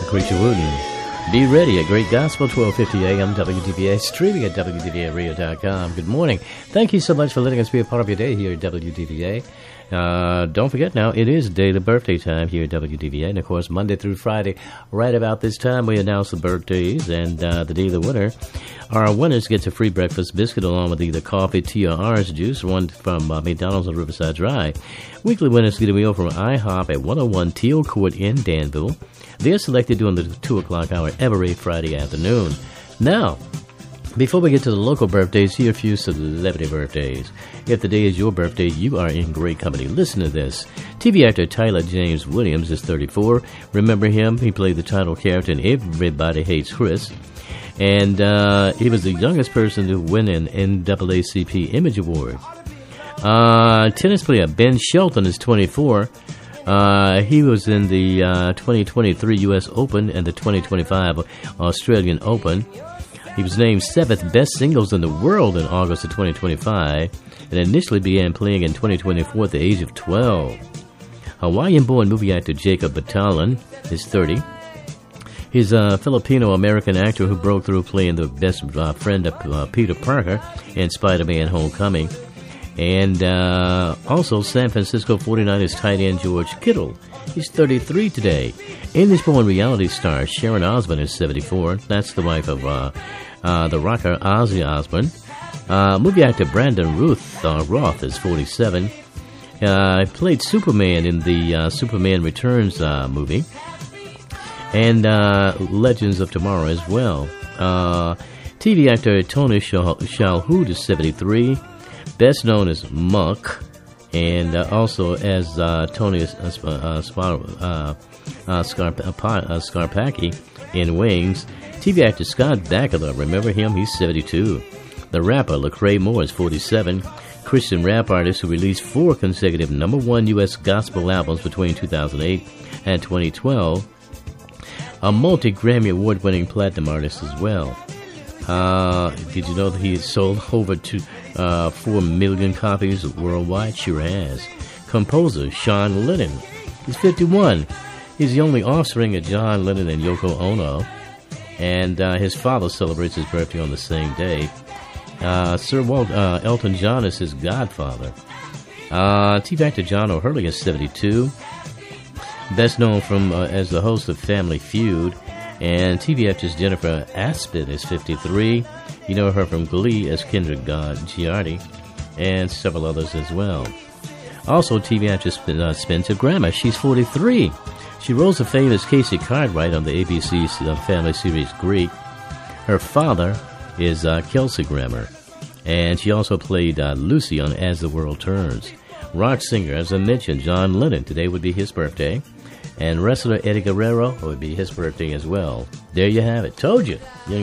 Creature Wooten. Be ready, a great gospel, 1250 AM, WDVA, streaming at WDVARadio.com. Good morning. Thank you so much for letting us be a part of your day here at WDVA. Don't forget now, it is daily birthday time here at WDVA. And, of course, Monday through Friday, right about this time, we announce the birthdays and the day of the winner. Our winners get a free breakfast biscuit along with either coffee, tea, or orange juice, one from McDonald's on Riverside Drive. Weekly winners get a meal from IHOP at 101 Teal Court in Danville. They're selected during the 2 o'clock hour every Friday afternoon. Now, before we get to the local birthdays, here are a few celebrity birthdays. If today is your birthday, you are in great company. Listen to this. TV actor Tyler James Williams is 34. Remember him? He played the title character in Everybody Hates Chris. And he was the youngest person to win an NAACP Image Award. Tennis player Ben Shelton is 24. He was in the 2023 U.S. Open and the 2025 Australian Open. He was named 7th best singles in the world in August of 2025 and initially began playing in 2024 at the age of 12. Hawaiian-born movie actor Jacob Batalon is 30. He's a Filipino-American actor who broke through playing the best friend of Peter Parker in Spider-Man Homecoming. And also San Francisco 49ers tight end George Kittle. He's 33 today. English-born reality star Sharon Osbourne is 74. That's the wife of the rocker Ozzy Osbourne. Movie actor Brandon Roth is 47. He played Superman in the Superman Returns movie. And Legends of Tomorrow as well. TV actor Tony Shalhoub is 73. Best known as Monk, and also as Tony Scarpacchi in Wings. TV actor Scott Bakula, remember him? He's 72. The rapper Lecrae Moore is 47. Christian rap artist who released 4 consecutive #1 U.S. gospel albums between 2008 and 2012. A multi-Grammy award-winning platinum artist as well. Did you know that he has sold over 4 million copies worldwide? Sure has. Composer Sean Lennon. He's 51. He's the only offspring of John Lennon and Yoko Ono. And his father celebrates his birthday on the same day. Sir Elton John is his godfather. TV actor John O'Hurley is 72. Best known from as the host of Family Feud. And TV actress Jennifer Aspin is 53. You know her from Glee as Kendrick Giardi, and several others as well. Also, TV actress Spencer Grammer, she's 43. She roles the famous Casey Cartwright on the ABC family series Greek. Her father is Kelsey Grammer, and she also played Lucy on As the World Turns. Rock singer, as I mentioned, John Lennon. Today would be his birthday. And wrestler Eddie Guerrero would be his birthday as well. There you have it. Told you.